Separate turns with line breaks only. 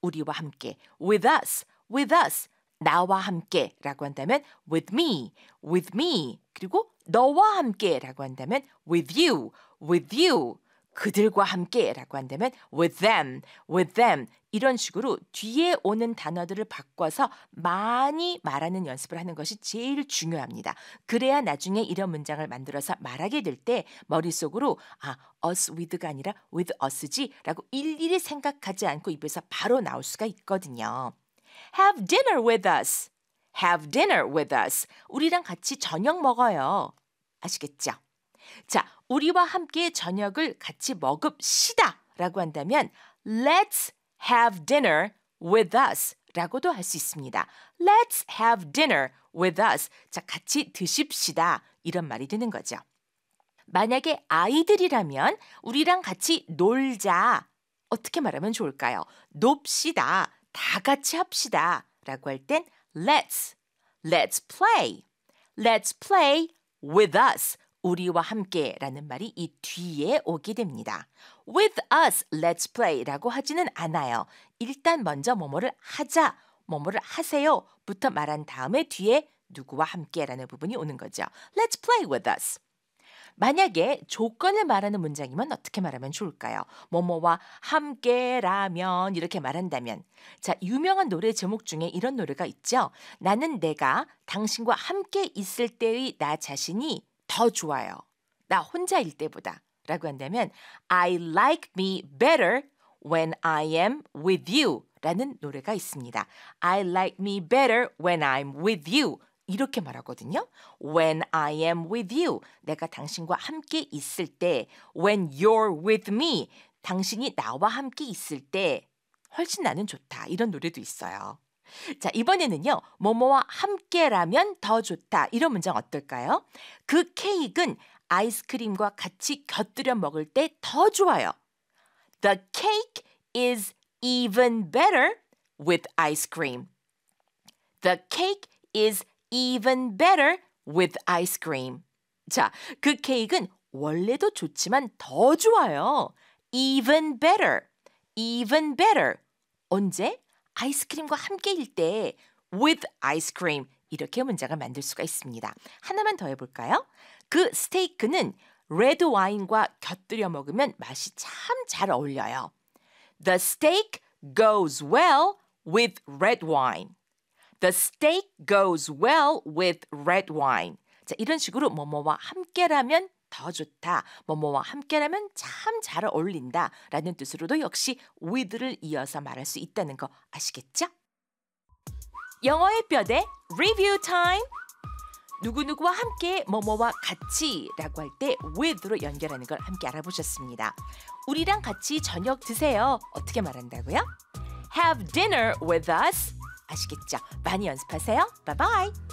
우리와 함께. with us. 나와 함께 라고 한다면 with me. 그리고 너와 함께 라고 한다면 with you. 그들과 함께 라고 한다면 with them. 이런 식으로 뒤에 오는 단어들을 바꿔서 많이 말하는 연습을 하는 것이 제일 중요합니다. 그래야 나중에 이런 문장을 만들어서 말하게 될 때 머릿속으로 us with가 아니라 with us지 라고 일일이 생각하지 않고 입에서 바로 나올 수가 있거든요. Have dinner with us. 우리랑 같이 저녁 먹어요. 아시겠죠? 자, 우리와 함께 저녁을 같이 먹읍시다 라고 한다면 Let's have dinner with us 라고도 할 수 있습니다. Let's have dinner with us. 자, 같이 드십시다. 이런 말이 되는 거죠. 만약에 아이들이라면 우리랑 같이 놀자. 어떻게 말하면 좋을까요? 놉시다. 다 같이 합시다. 라고 할 땐 Let's play with us. 우리와 함께 라는 말이 이 뒤에 오게 됩니다. With us, let's play 라고 하지는 않아요. 일단 먼저 뭐뭐를 하자, 뭐뭐를 하세요 부터 말한 다음에 뒤에 누구와 함께 라는 부분이 오는 거죠. Let's play with us. 만약에 조건을 말하는 문장이면 어떻게 말하면 좋을까요? 뭐뭐와 함께라면 이렇게 말한다면 자, 유명한 노래 제목 중에 이런 노래가 있죠. 나는 내가 당신과 함께 있을 때의 나 자신이 더 좋아요. 나 혼자일 때보다 라고 한다면 I like me better when I am with you 라는 노래가 있습니다. I like me better when I'm with you. 이렇게 말하거든요. When I am with you. 내가 당신과 함께 있을 때. When you're with me. 당신이 나와 함께 있을 때 훨씬 나는 좋다. 이런 노래도 있어요. 자, 이번에는요. 뭐뭐와 함께라면 더 좋다. 이런 문장 어떨까요? 그 케이크는 아이스크림과 같이 곁들여 먹을 때 더 좋아요. The cake is even better with ice cream. The cake is even better with ice cream. 자, 그 케이크는 원래도 좋지만 더 좋아요. Even better. 언제? 아이스크림과 함께일 때 with ice cream. 이렇게 문장을 만들 수가 있습니다. 하나만 더 해볼까요? 그 스테이크는 레드 와인과 곁들여 먹으면 맛이 참 잘 어울려요. The steak goes well with red wine. The steak goes well with red wine. 자, 이런 식으로 뭐뭐와 함께라면 더 좋다. 뭐뭐와 함께라면 참 잘 어울린다. 라는 뜻으로도 역시 with를 이어서 말할 수 있다는 거 아시겠죠? 영어의 뼈대 리뷰 타임. 누구누구와 함께 뭐뭐와 같이 라고 할 때 with로 연결하는 걸 함께 알아보셨습니다. 우리랑 같이 저녁 드세요. 어떻게 말한다고요? Have dinner with us. 아시겠죠? 많이 연습하세요. Bye bye.